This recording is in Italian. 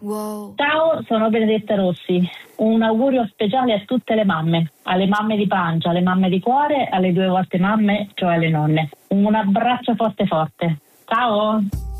Ciao, sono Benedetta Rossi. Un augurio speciale a tutte le mamme, alle mamme di pancia, alle mamme di cuore, alle 2 volte mamme, cioè alle nonne. Un abbraccio forte forte. Ciao!